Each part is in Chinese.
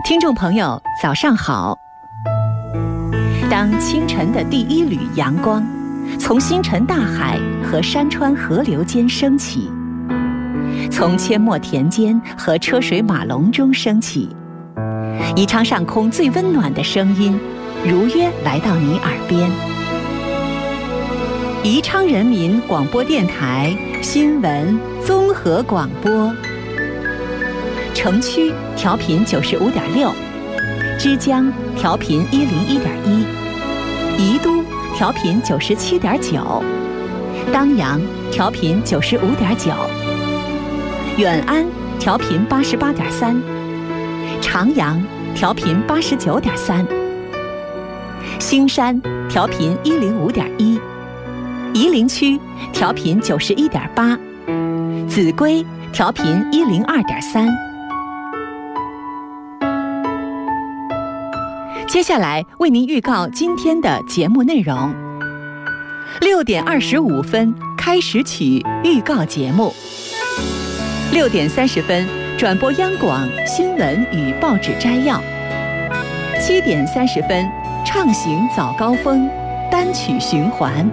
听众朋友，早上好。当清晨的第一缕阳光从星辰大海和山川河流间升起，从阡陌田间和车水马龙中升起，宜昌上空最温暖的声音如约来到你耳边。宜昌人民广播电台新闻综合广播，城区调频95.6，枝江调频101.1，宜都调频97.9，当阳调频95.9，远安调频88.3，长阳调频89.3，兴山调频105.1，夷陵区调频91.8，秭归调频102.3。接下来为您预告今天的节目内容。6点25分开始曲预告节目，6点30分转播央广新闻与报纸摘要，7点30分畅行早高峰单曲循环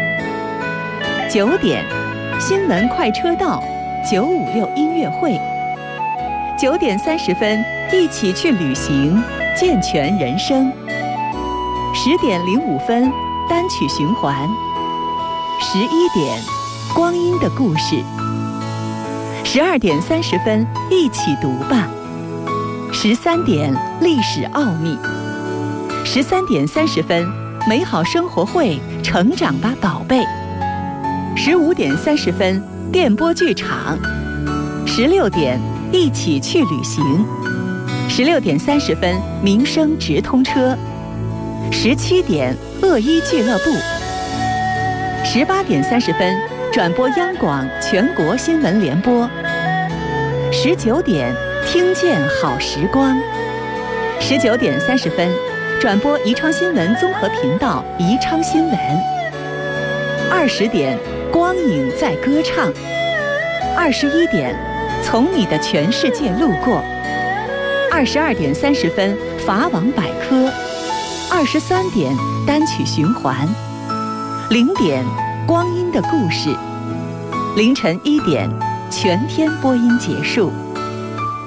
，9点新闻快车道956音乐会，9点30分一起去旅行健全人生，10点05分单曲循环，11点光阴的故事，12点30分一起读吧，13点历史奥秘，13点30分美好生活会成长吧宝贝，15点30分电波剧场，16点一起去旅行，16点30分民生直通车，17点恶医俱乐部，18点30分转播央广全国新闻联播，19点听见好时光，19点30分转播宜昌新闻综合频道宜昌新闻，20点光影在歌唱，21点从你的全世界路过，22点30分法网百科，23点单曲循环，0点光阴的故事，凌晨1点全天播音结束。